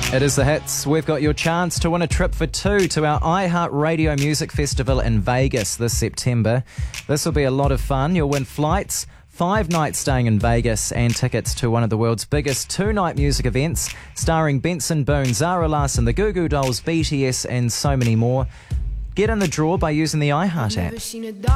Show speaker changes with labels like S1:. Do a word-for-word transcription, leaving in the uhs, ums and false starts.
S1: It is the hits. We've got your chance to win a trip for two to our iHeartRadio Music Festival in Vegas this September. This will be a lot of fun. You'll win flights, five nights staying in Vegas, and tickets to one of the world's biggest two-night music events, starring Benson Boone, Zara Larsson, the Goo Goo Dolls, B T S, and so many more. Get in the draw by using the iHeart app.